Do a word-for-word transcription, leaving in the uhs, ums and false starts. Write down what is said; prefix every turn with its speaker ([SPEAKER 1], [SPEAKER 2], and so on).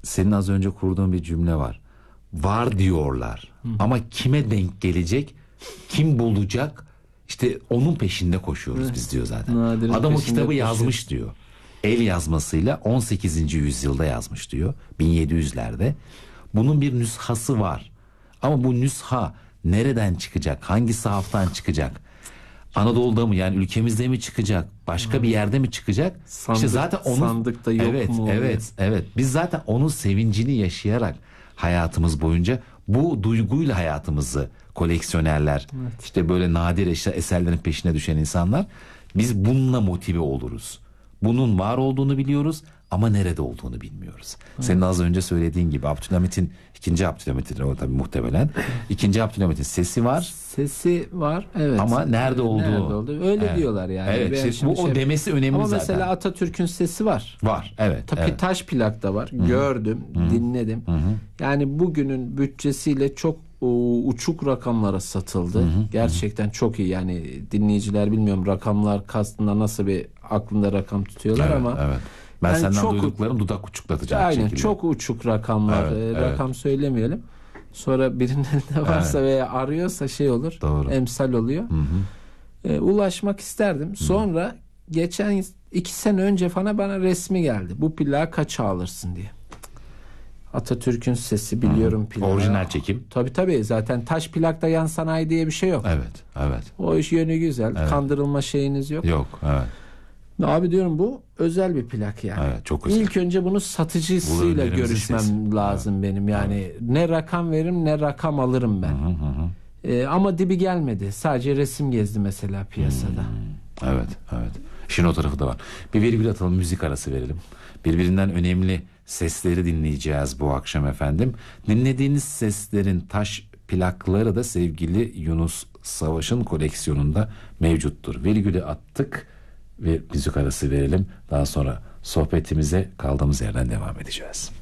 [SPEAKER 1] senin az önce kurduğun bir cümle var. Var diyorlar. Hı. Ama kime denk gelecek? Kim bulacak? İşte onun peşinde koşuyoruz evet. biz diyor zaten. Nadir'in adam o kitabı koşuyor. Yazmış diyor. El yazmasıyla on sekizinci yüzyılda yazmış diyor. bin yedi yüzlerde. Bunun bir nüshası var. Ama bu nüsha nereden çıkacak? Hangi sahaftan çıkacak? Anadolu'da mı, yani ülkemizde mi çıkacak? Başka hmm. bir yerde mi çıkacak? Sandık, işte zaten onun
[SPEAKER 2] sandıkta yok
[SPEAKER 1] evet,
[SPEAKER 2] mu?
[SPEAKER 1] Evet, evet. Biz zaten onun sevincini yaşayarak hayatımız boyunca bu duyguyla hayatımızı koleksiyonerler, evet. işte böyle nadir eşya, eserlerin peşine düşen insanlar, biz bununla motive oluruz. Bunun var olduğunu biliyoruz ama nerede olduğunu bilmiyoruz. Evet. Senin az önce söylediğin gibi Abdülhamit'in, ikinci Abdülhamit'in o tabii muhtemelen. İkinci Abdülhamit'in sesi var.
[SPEAKER 2] Sesi var evet.
[SPEAKER 1] Ama nerede olduğu.
[SPEAKER 2] Nerede olduğu. Öyle evet. diyorlar yani.
[SPEAKER 1] Evet. Şey, bu şey... o demesi önemli
[SPEAKER 2] ama
[SPEAKER 1] zaten.
[SPEAKER 2] Ama mesela Atatürk'ün sesi var.
[SPEAKER 1] Var. Evet.
[SPEAKER 2] Tabii
[SPEAKER 1] evet.
[SPEAKER 2] taş plakta var. Hı-hı. Gördüm, Hı-hı. dinledim. Hı-hı. Yani bugünün bütçesiyle çok o, uçuk rakamlara satıldı. Hı-hı. Gerçekten çok iyi. Yani dinleyiciler bilmiyorum rakamlar kastında nasıl bir aklında rakam tutuyorlar evet, ama
[SPEAKER 1] evet. Ben yani senden
[SPEAKER 2] çok,
[SPEAKER 1] duyduklarım dudak uçuklatacak
[SPEAKER 2] aynen,
[SPEAKER 1] şekilde.
[SPEAKER 2] Çok uçuk rakamlar. Evet, ee, rakam evet. söylemeyelim. Sonra birinin de varsa evet. veya arıyorsa şey olur. Doğru. Emsal oluyor. Ee, ulaşmak isterdim. Sonra Hı-hı. geçen iki sene önce falan bana resmi geldi. Bu plağı kaça alırsın diye. Atatürk'ün sesi biliyorum
[SPEAKER 1] Hı-hı.
[SPEAKER 2] plağı.
[SPEAKER 1] Orijinal çekim.
[SPEAKER 2] Tabii tabii. Zaten taş plakta yan sanayi diye bir şey yok.
[SPEAKER 1] Evet. Evet.
[SPEAKER 2] O iş yönü güzel. Evet. Kandırılma şeyiniz yok.
[SPEAKER 1] Yok. Evet.
[SPEAKER 2] Abi diyorum bu özel bir plak yani.
[SPEAKER 1] Evet, çok özel.
[SPEAKER 2] İlk önce bunu satıcısıyla görüşmem sesi. lazım evet. benim. Yani evet. ne rakam veririm ne rakam alırım ben. Hı hı. Ee, ama dibi gelmedi. Sadece resim gezdi mesela piyasada.
[SPEAKER 1] Hmm. Evet, evet. İşin o tarafı da var. Bir virgül atalım, müzik arası verelim. Birbirinden önemli sesleri dinleyeceğiz bu akşam efendim. Dinlediğiniz seslerin taş plakları da sevgili Yunus Savaş'ın koleksiyonunda mevcuttur. Virgülü attık ve müzik arası verelim. Daha sonra sohbetimize kaldığımız yerden devam edeceğiz.